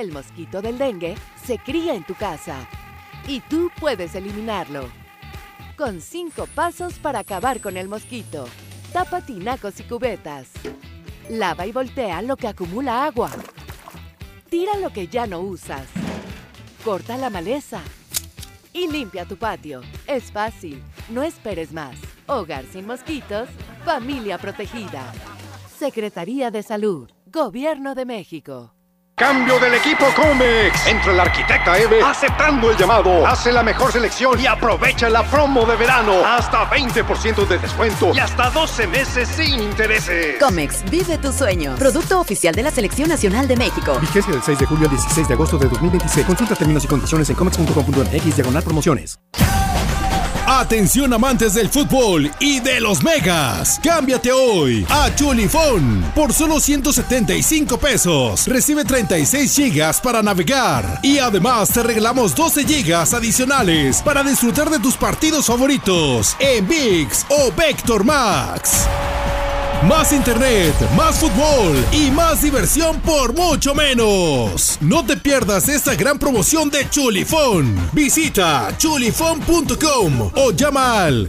El mosquito del dengue se cría en tu casa y tú puedes eliminarlo. Con 5 pasos para acabar con el mosquito. Tapa tinacos y cubetas. Lava y voltea lo que acumula agua. Tira lo que ya no usas. Corta la maleza. Y limpia tu patio. Es fácil. No esperes más. Hogar sin mosquitos. Familia protegida. Secretaría de Salud. Gobierno de México. Cambio del equipo Comex. Entra la arquitecta Eve aceptando el llamado. Hace la mejor selección y aprovecha la promo de verano. Hasta 20% de descuento y hasta 12 meses sin intereses. Comex, vive tu sueño. Producto oficial de la Selección Nacional de México. Vigencia del 6 de julio al 16 de agosto de 2026. Consulta términos y condiciones en comex.com.mx/promociones. Atención amantes del fútbol y de los megas. Cámbiate hoy a Chulifón. Por solo 175 pesos. Recibe 36 gigas para navegar. Y además te regalamos 12 gigas adicionales para disfrutar de tus partidos favoritos en ViX o Vector Max. Más internet, más fútbol y más diversión por mucho menos. No te pierdas esta gran promoción de Chulifón. Visita chulifón.com o llama al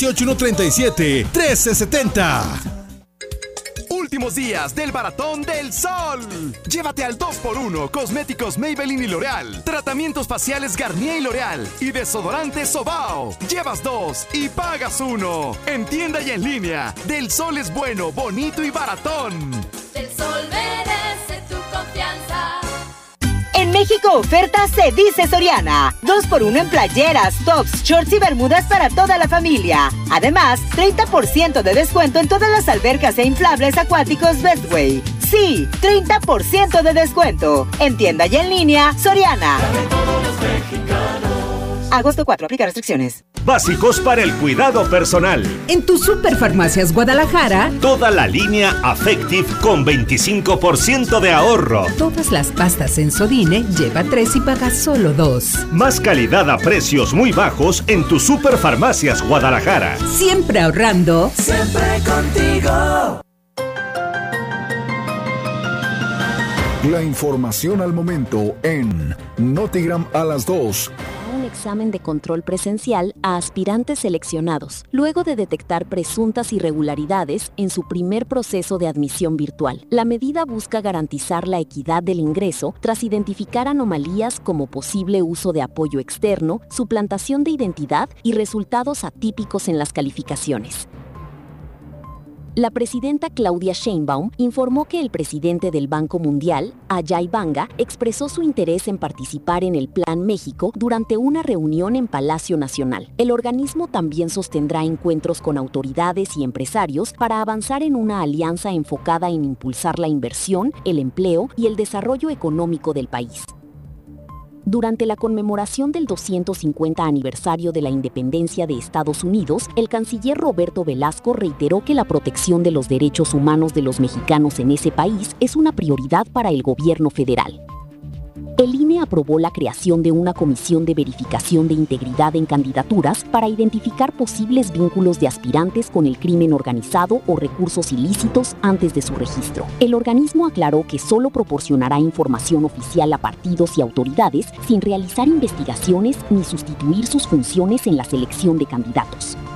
618-137-1370. Últimos días del Baratón del Sol. Llévate al 2x1 cosméticos Maybelline y L'Oreal, tratamientos faciales Garnier y L'Oreal y desodorante Sobao. Llevas 2 y pagas 1. En tienda y en línea. Del Sol es bueno, bonito y baratón. Del Sol merece tu confianza. En México oferta se dice Soriana. 2x1 en playeras, tops, shorts y bermudas para toda la familia. Además, 30% de descuento en todas las albercas e inflables acuáticos Bestway. Sí, 30% de descuento. En tienda y en línea, Soriana. Agosto 4, aplica restricciones. Básicos para el cuidado personal. En tu Superfarmacias Guadalajara, toda la línea Affective con 25% de ahorro. Todas las pastas Sensodine, lleva 3 y paga solo 2. Más calidad a precios muy bajos en tu Superfarmacias Guadalajara. Siempre ahorrando. Siempre contigo. La información al momento en Notigram a las 2. Un examen de control presencial a aspirantes seleccionados, luego de detectar presuntas irregularidades en su primer proceso de admisión virtual. La medida busca garantizar la equidad del ingreso tras identificar anomalías como posible uso de apoyo externo, suplantación de identidad y resultados atípicos en las calificaciones. La presidenta Claudia Sheinbaum informó que el presidente del Banco Mundial, Ajay Banga, expresó su interés en participar en el Plan México durante una reunión en Palacio Nacional. El organismo también sostendrá encuentros con autoridades y empresarios para avanzar en una alianza enfocada en impulsar la inversión, el empleo y el desarrollo económico del país. Durante la conmemoración del 250 aniversario de la independencia de Estados Unidos, el canciller Roberto Velasco reiteró que la protección de los derechos humanos de los mexicanos en ese país es una prioridad para el gobierno federal. El INE aprobó la creación de una comisión de verificación de integridad en candidaturas para identificar posibles vínculos de aspirantes con el crimen organizado o recursos ilícitos antes de su registro. El organismo aclaró que solo proporcionará información oficial a partidos y autoridades sin realizar investigaciones ni sustituir sus funciones en la selección de candidatos.